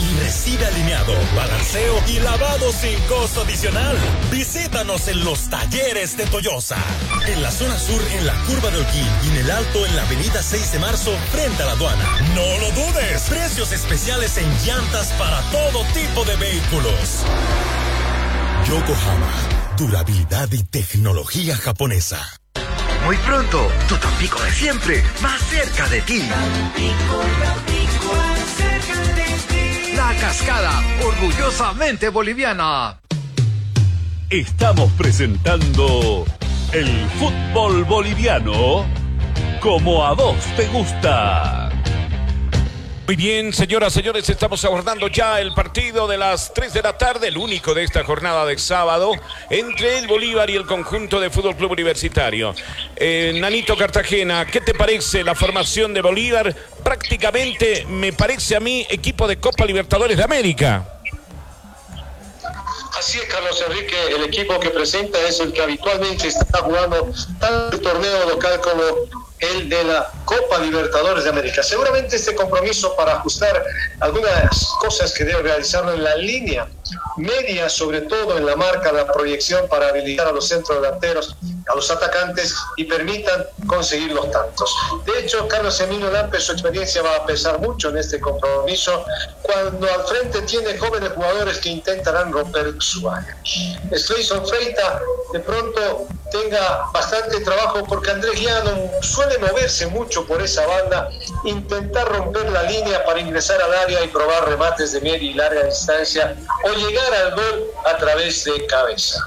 y recibe alineado, balanceo y lavado sin costo adicional. Visítanos en los talleres de Toyosa. En la zona sur, en la curva de Holguín y en el alto, en la avenida 6 de marzo, frente a la aduana. No lo dudes. Precios especiales en llantas para todo tipo de vehículos. Yokohama. Durabilidad y tecnología japonesa. Muy pronto, tu Tampico de siempre, más cerca de ti. Tampico, más cerca de ti. La Cascada, orgullosamente boliviana. Estamos presentando el fútbol boliviano como a vos te gusta. Muy bien, señoras, señores, estamos abordando ya el partido de las 3 de la tarde, el único de esta jornada de sábado, entre el Bolívar y el conjunto de Fútbol Club Universitario. Nanito Cartagena, ¿qué te parece la formación de Bolívar? Prácticamente, me parece a mí, equipo de Copa Libertadores de América. Así es, Carlos Enrique, el equipo que presenta es el que habitualmente está jugando tanto el torneo local como el de la Copa Libertadores de América. Seguramente este compromiso para ajustar algunas cosas que debe realizarlo en la línea media, sobre todo en la marca, la proyección para habilitar a los centrodelanteros, a los atacantes y permitan conseguir los tantos. De hecho, Carlos Emilio Lampe, su experiencia va a pesar mucho en este compromiso cuando al frente tiene jóvenes jugadores que intentarán romper su área. Slayson Freita de pronto tenga bastante trabajo porque Andrés Llano suele moverse mucho por esa banda, intentar romper la línea para ingresar al área y probar remates de media y larga distancia o llegar al gol a través de cabeza.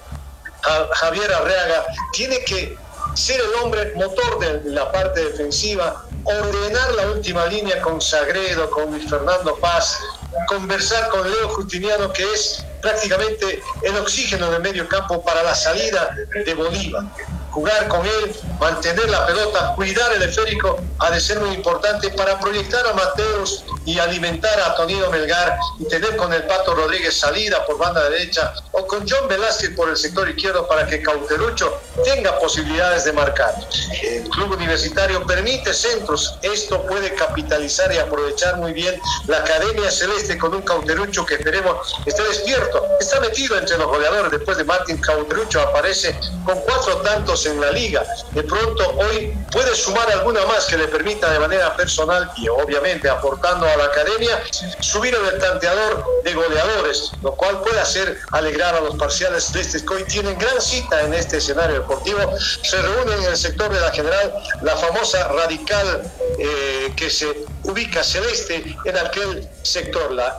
Javier Arreaga tiene que ser el hombre motor de la parte defensiva, ordenar la última línea con Sagredo, con Luis Fernando Paz, conversar con Leo Justiniano, que es prácticamente el oxígeno del medio campo para la salida de Bolívar. Jugar con él, mantener la pelota, cuidar el esférico ha de ser muy importante para proyectar a Mateos y alimentar a Tonino Melgar y tener con el Pato Rodríguez salida por banda derecha o con John Velázquez por el sector izquierdo para que Cauterucho tenga posibilidades de marcar. El club universitario permite centros, esto puede capitalizar y aprovechar muy bien la Academia Celeste con un Cauterucho que esperemos esté despierto, está metido entre los goleadores. Después de Martín Cauterucho aparece con 4 tantos en la liga. De pronto hoy puede sumar alguna más que le permita de manera personal y obviamente aportando a la academia subir en el tanteador de goleadores, lo cual puede hacer alegrar a los parciales de este que hoy tienen gran cita en este escenario deportivo. Se reúnen en el sector de la General la famosa radical que se ubica celeste en aquel sector, la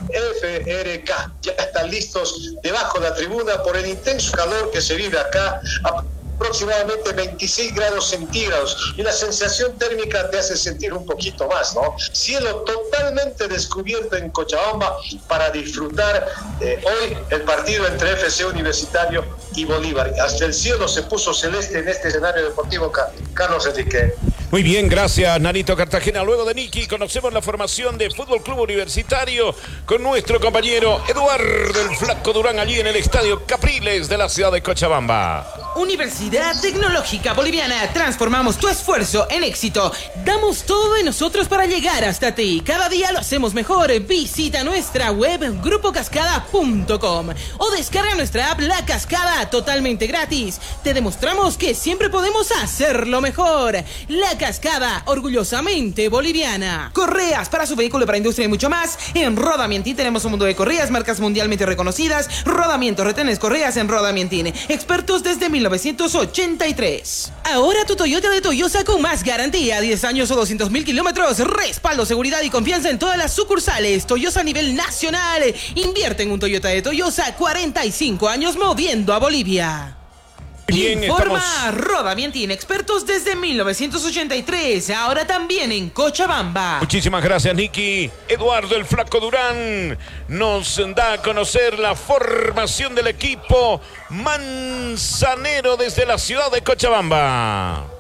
FRK. Ya están listos debajo de la tribuna por el intenso calor que se vive acá, aproximadamente 26 grados centígrados, y la sensación térmica te hace sentir un poquito más, ¿no? Cielo totalmente descubierto en Cochabamba para disfrutar hoy el partido entre FC Universitario y Bolívar. Hasta el cielo se puso celeste en este escenario deportivo, Carlos Enrique. Muy bien, gracias, Nanito Cartagena. Luego de Niki, conocemos la formación de Fútbol Club Universitario con nuestro compañero Eduardo el Flaco Durán allí en el Estadio Capriles de la ciudad de Cochabamba. Universidad Tecnológica Boliviana. Transformamos tu esfuerzo en éxito. Damos todo de nosotros para llegar hasta ti. Cada día lo hacemos mejor. Visita nuestra web grupocascada.com o descarga nuestra app La Cascada totalmente gratis. Te demostramos que siempre podemos hacerlo mejor. La Cascada, orgullosamente boliviana. Correas para su vehículo, para industria y mucho más. En Rodamientín tenemos un mundo de correas, marcas mundialmente reconocidas. Rodamiento, retenes correas en Rodamientín. Expertos desde 1983. Ahora tu Toyota de Toyosa con más garantía. 10 años o 200,000 kilómetros. Respaldo, seguridad y confianza en todas las sucursales. Toyosa a nivel nacional. Invierte en un Toyota de Toyosa. 45 años moviendo a Bolivia. Bien, Informa Rodamientín, expertos desde 1983, ahora también en Cochabamba. Muchísimas gracias, Niki. Eduardo el Flaco Durán nos da a conocer la formación del equipo manzanero desde la ciudad de Cochabamba.